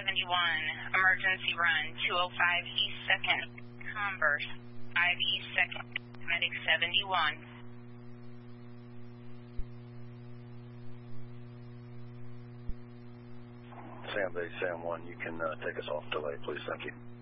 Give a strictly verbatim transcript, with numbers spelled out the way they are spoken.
seventy-one, emergency run, two oh five East second, Converse, five East second, medic seventy-one. Sam Bay, Sam one, you can uh, take us off delay, please. Thank you.